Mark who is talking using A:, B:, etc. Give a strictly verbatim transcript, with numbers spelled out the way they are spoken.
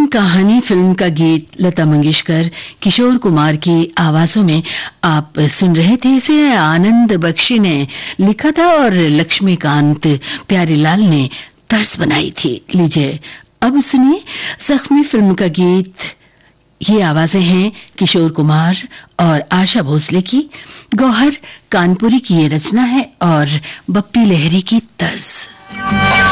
A: कहानी फिल्म का गीत लता मंगेशकर, किशोर कुमार की आवाजों में आप सुन रहे थे। इसे आनंद बख्शी ने लिखा था और लक्ष्मीकांत प्यारीलाल ने तर्ज बनाई थी। लीजिए अब सुनिए जख्मी फिल्म का गीत। ये आवाजें हैं किशोर कुमार और आशा भोसले की, गौहर कानपुरी की ये रचना है और बप्पी लहरी की तर्ज।